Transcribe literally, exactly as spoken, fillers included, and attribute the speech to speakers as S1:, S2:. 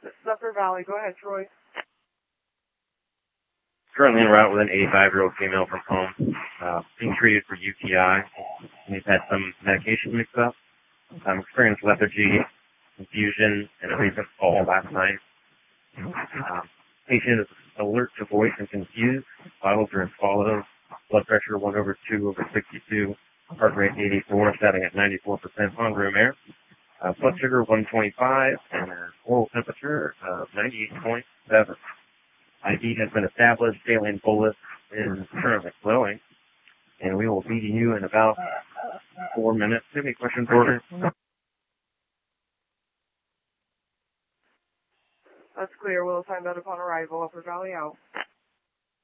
S1: This is Upper Valley. Go ahead, Troy.
S2: Currently en route with an eighty-five-year-old female from home, uh, being treated for U T I. We've had some medication mixed up. Um, experienced lethargy, confusion, and a recent fall last night. Um, patient is alert to voice and confused. Vitals are as follows. Blood pressure one over two over sixty-two. Heart rate eighty-four, setting at ninety-four percent on room air. Uh, blood sugar one twenty-five, and a oral temperature of ninety-eight point seven. I D has been established. Saline bolus is currently flowing, and we will be to you in about four minutes. Do you have any questions, Gordon?
S1: That's clear. We'll assign that upon arrival. Upper Valley out.